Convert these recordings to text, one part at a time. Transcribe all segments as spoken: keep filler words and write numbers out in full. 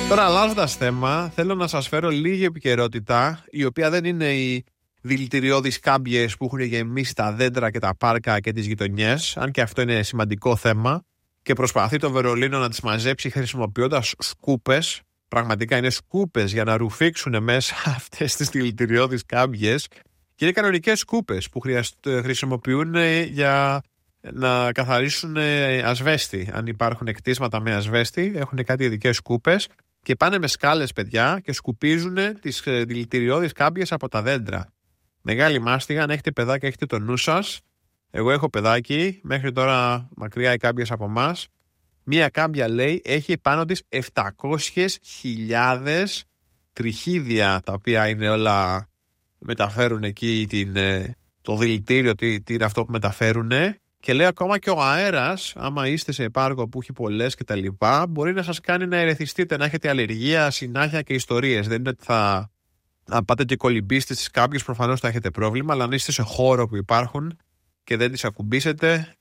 Τώρα, αλλάζοντας θέμα, θέλω να σας φέρω λίγη επικαιρότητα, η οποία δεν είναι οι δηλητηριώδεις κάμπιες που έχουν γεμίσει τα δέντρα και τα πάρκα και τις γειτονιές, αν και αυτό είναι σημαντικό θέμα, και προσπαθεί το Βερολίνο να τις μαζέψει χρησιμοποιώντας σκούπες. Πραγματικά είναι σκούπες για να ρουφήξουν μέσα αυτές τις δηλητηριώδεις κάμπιες, και είναι κανονικές σκούπες που χρησιμοποιούν για να καθαρίσουν ασβέστη. Αν υπάρχουν κτίσματα με ασβέστη, έχουν κάτι ειδικές σκούπες και πάνε με σκάλες, παιδιά, και σκουπίζουν τις δηλητηριώδεις κάμπιες από τα δέντρα. Μεγάλη μάστιγα, αν έχετε παιδάκια, έχετε το νου σας. Εγώ έχω παιδάκι, μέχρι τώρα μακριά οι κάμπιες από εμάς. Μία κάμπια, λέει, έχει πάνω της επτακόσιες χιλιάδες τριχίδια, τα οποία είναι όλα, μεταφέρουν εκεί την, το δηλητήριο, τι, τι είναι αυτό που μεταφέρουν. Και λέει ακόμα και ο αέρας, άμα είστε σε πάρκο που έχει πολλές και τα λοιπά, μπορεί να σας κάνει να ερεθιστείτε, να έχετε αλλεργία, συνάχεια και ιστορίες. Δεν είναι ότι θα να πάτε και κολυμπήσετε στις κάμπιες, προφανώς θα έχετε πρόβλημα, αλλά αν είστε σε χώρο που υπάρχουν και δεν τις ακουμπήσετε,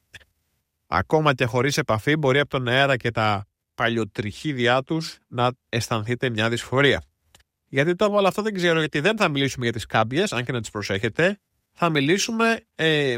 ακόμα και χωρίς επαφή, μπορεί από τον αέρα και τα παλιοτριχίδια τους να αισθανθείτε μια δυσφορία. Γιατί το όλο αυτό δεν ξέρω, γιατί δεν θα μιλήσουμε για τις κάμπιες, αν και να τις προσέχετε. Θα μιλήσουμε ε,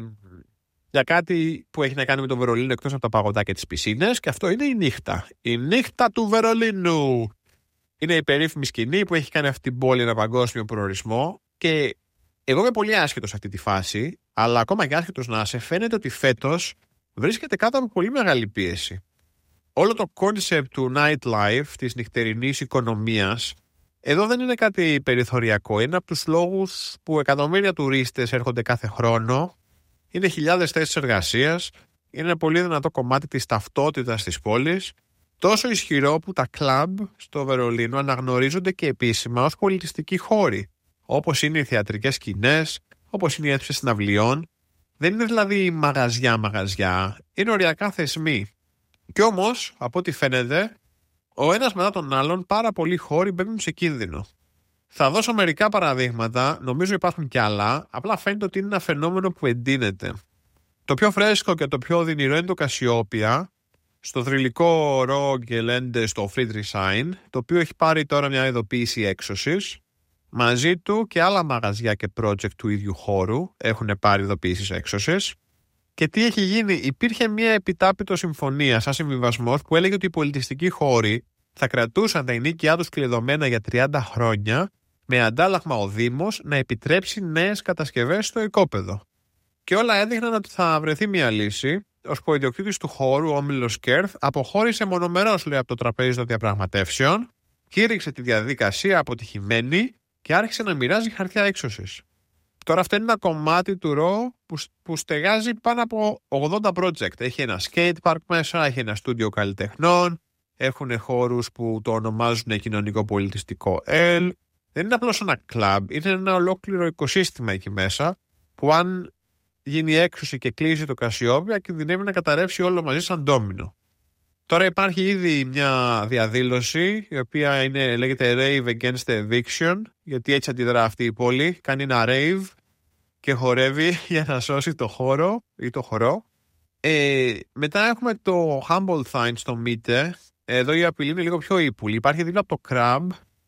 για κάτι που έχει να κάνει με το Βερολίνο, εκτός από τα παγωτά και τις πισίνες, και αυτό είναι η νύχτα. Η νύχτα του Βερολίνου. Είναι η περίφημη σκηνή που έχει κάνει αυτή την πόλη ένα παγκόσμιο προορισμό, και εγώ είμαι πολύ άσχετος σε αυτή τη φάση, αλλά ακόμα και άσχετος να σε, φαίνεται ότι φέτος βρίσκεται κάτω από πολύ μεγάλη πίεση. Όλο το κόνσεπτ του nightlife, της νυχτερινής οικονομίας, εδώ δεν είναι κάτι περιθωριακό. Είναι από τους λόγους που εκατομμύρια τουρίστες έρχονται κάθε χρόνο. Είναι χιλιάδες θέσεις εργασίας. Είναι ένα πολύ δυνατό κομμάτι της ταυτότητας της πόλης. Τόσο ισχυρό που τα κλαμπ στο Βερολίνο αναγνωρίζονται και επίσημα ως πολιτιστικοί χώροι. Όπως είναι οι θεατρικές σκηνές, όπως είναι οι αίθουσες συναυλιών. Δεν είναι δηλαδή μαγαζιά-μαγαζιά. Είναι οριακά θεσμοί. Κι όμως, από ό,τι φαίνεται, ο ένας μετά τον άλλον, πάρα πολλοί χώροι μπαίνουν σε κίνδυνο. Θα δώσω μερικά παραδείγματα, νομίζω υπάρχουν κι άλλα, απλά φαίνεται ότι είναι ένα φαινόμενο που εντείνεται. Το πιο φρέσκο και το πιο οδυνηρό είναι το Κασιόπια, στο θρυλικό Ρο Γκελέντε στο Friedrichshain, το οποίο έχει πάρει τώρα μια ειδοποίηση έξωσης. Μαζί του και άλλα μαγαζιά και project του ίδιου χώρου έχουν πάρει ειδοποίησεις έξωσης. Και τι έχει γίνει? Υπήρχε μια επιτάπητο συμφωνία σαν συμβιβασμός που έλεγε ότι οι πολιτιστικοί χώροι θα κρατούσαν τα ενίκια τους κλειδωμένα για τριάντα χρόνια, με αντάλλαγμα ο Δήμος να επιτρέψει νέες κατασκευές στο οικόπεδο. Και όλα έδειχναν ότι θα βρεθεί μια λύση, ώσπου ο ιδιοκτήτης του χώρου, ο Όμιλος Κέρθ, αποχώρησε μονομερός, λέει, από το τραπέζι των διαπραγματεύσεων, κήρυξε τη διαδικασία αποτυχημένη και άρχισε να μοιράζει χαρτιά έξωσης. Τώρα αυτό είναι ένα κομμάτι του Ρο που, που στεγάζει πάνω από ογδόντα project. Έχει ένα skate park μέσα, έχει ένα στούντιο καλλιτεχνών, έχουν χώρους που το ονομάζουν κοινωνικό πολιτιστικό L. Δεν είναι απλώς ένα κλαμπ, είναι ένα ολόκληρο οικοσύστημα εκεί μέσα, που αν γίνει έξωση και κλείσει το Κασιόπια, κινδυνεύει να καταρρεύσει όλο μαζί σαν ντόμινο. Τώρα υπάρχει ήδη μια διαδήλωση, η οποία είναι, λέγεται Rave Against Eviction, γιατί έτσι αντιδρά αυτή η πόλη. Κάνει ένα rave και χορεύει για να σώσει το χώρο ή το χορό. Ε, μετά έχουμε το Humboldt στο Mitte. Εδώ η απειλή είναι λίγο πιο ύπουλη. Υπάρχει δίπλα από το Crab,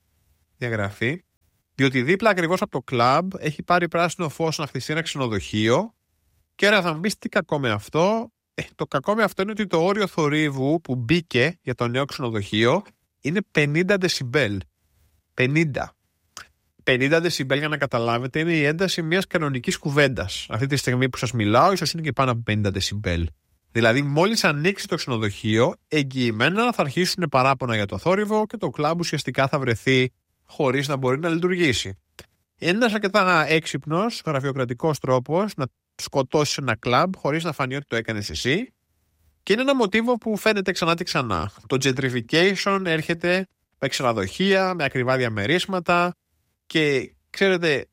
διαγραφή, διότι δίπλα ακριβώς από το Club έχει πάρει πράσινο φως να χτιστεί ένα ξενοδοχείο. Και άρα θα μου πεις τι κακό με αυτό. Ε, το κακό με αυτό είναι ότι το όριο θορύβου που μπήκε για το νέο ξενοδοχείο είναι πενήντα δεσιμπέλ. πενήντα. πενήντα δεσιμπέλ, για να καταλάβετε, είναι η ένταση μιας κανονικής κουβέντας. Αυτή τη στιγμή που σας μιλάω, ίσως είναι και πάνω από πενήντα δεσιμπέλ. Δηλαδή, μόλις ανοίξει το ξενοδοχείο, εγγυημένα θα αρχίσουν παράπονα για το θόρυβο και το κλαμπ ουσιαστικά θα βρεθεί χωρίς να μπορεί να λειτουργήσει. Είναι ένας αρκετά έξυπνος, γραφειοκρατικός τρόπος να σκοτώσεις ένα κλαμπ χωρίς να φανεί ότι το έκανες εσύ, και είναι ένα μοτίβο που φαίνεται ξανά και ξανά. Το gentrification έρχεται με ξενοδοχεία, με ακριβά διαμερίσματα, και ξέρετε,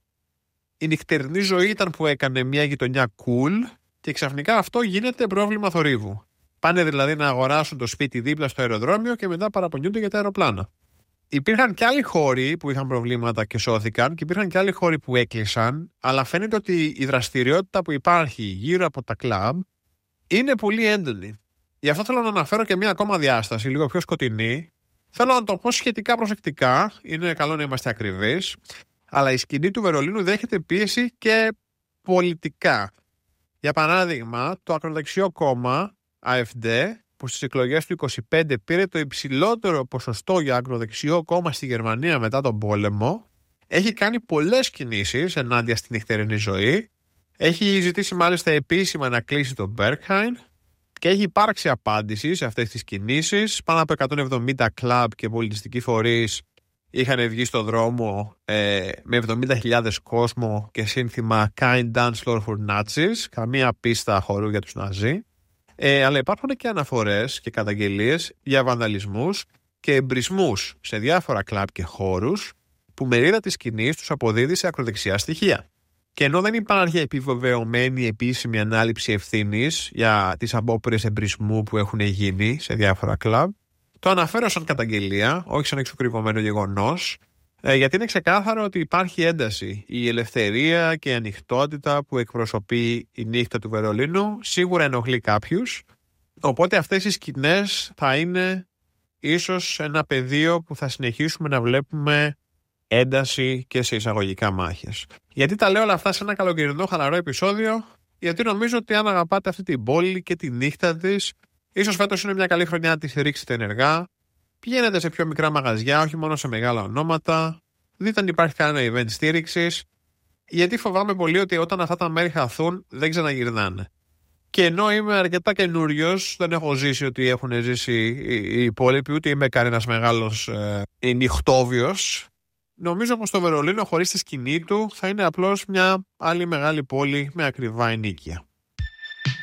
η νυχτερινή ζωή ήταν που έκανε μια γειτονιά cool, και ξαφνικά αυτό γίνεται πρόβλημα θορύβου. Πάνε δηλαδή να αγοράσουν το σπίτι δίπλα στο αεροδρόμιο και μετά παραπονιούνται για τα αεροπλάνα. Υπήρχαν και άλλοι χώροι που είχαν προβλήματα και σώθηκαν, και υπήρχαν και άλλοι χώροι που έκλεισαν, αλλά φαίνεται ότι η δραστηριότητα που υπάρχει γύρω από τα κλαμπ είναι πολύ έντονη. Γι' αυτό θέλω να αναφέρω και μια ακόμα διάσταση, λίγο πιο σκοτεινή, Θέλω να το πω σχετικά προσεκτικά, είναι καλό να είμαστε ακριβείς, αλλά η σκηνή του Βερολίνου δέχεται πίεση και πολιτικά. Για παράδειγμα, το ακροδεξιό κόμμα έι εφ ντι, που στις εκλογές του είκοσι πέντε πήρε το υψηλότερο ποσοστό για ακροδεξιό κόμμα στη Γερμανία μετά τον πόλεμο, έχει κάνει πολλές κινήσεις ενάντια στη νυχτερινή ζωή, έχει ζητήσει μάλιστα επίσημα να κλείσει το Berghain και έχει υπάρξει απάντηση σε αυτές τις κινήσεις. Πάνω από εκατόν εβδομήντα κλαμπ και πολιτιστικοί φορείς είχαν βγει στο δρόμο ε, με εβδομήντα χιλιάδες κόσμο και σύνθημα Kein Dance Floor for Nazis, καμία πίστα χορού για τους Ναζί. Ε, αλλά υπάρχουν και αναφορές και καταγγελίες για βανδαλισμούς και εμπρισμούς σε διάφορα κλαμπ και χώρους που μερίδα της σκηνής τους αποδίδει σε ακροδεξιά στοιχεία. Και ενώ δεν υπάρχει επιβεβαιωμένη επίσημη ανάληψη ευθύνης για τις απόπειρες εμπρισμού που έχουν γίνει σε διάφορα κλαμπ, το αναφέρω σαν καταγγελία, όχι σαν εξωκρυβωμένο γεγονός, γιατί είναι ξεκάθαρο ότι υπάρχει ένταση. Η ελευθερία και η ανοιχτότητα που εκπροσωπεί η νύχτα του Βερολίνου σίγουρα ενοχλεί κάποιους, οπότε αυτές οι σκηνές θα είναι ίσως ένα πεδίο που θα συνεχίσουμε να βλέπουμε ένταση και σε εισαγωγικά μάχες. Γιατί τα λέω όλα αυτά σε ένα καλοκαιρινό χαλαρό επεισόδιο? Γιατί νομίζω ότι αν αγαπάτε αυτή την πόλη και τη νύχτα της, ίσως φέτος είναι μια καλή χρονιά να τη ρίξετε ενεργά. Πηγαίνετε σε πιο μικρά μαγαζιά, όχι μόνο σε μεγάλα ονόματα. Δείτε αν υπάρχει κανένα event στήριξης. Γιατί φοβάμαι πολύ ότι όταν αυτά τα μέρη χαθούν, δεν ξαναγυρνάνε. Και ενώ είμαι αρκετά καινούριος, δεν έχω ζήσει ότι έχουν ζήσει οι υπόλοιποι, ούτε είμαι κανένας μεγάλος ε, νυχτόβιος. Νομίζω πως το Βερολίνο χωρίς τη σκηνή του θα είναι απλώς μια άλλη μεγάλη πόλη με ακριβά ενοίκια.